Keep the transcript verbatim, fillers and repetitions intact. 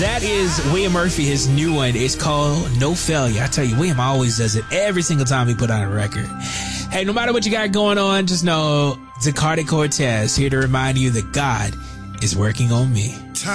That is William Murphy. His new one is called No Failure. I tell you, William always does it every single time he put out a record. Hey, no matter what you got going on, just know Zaccardi Cortez here to remind you that God is working on me.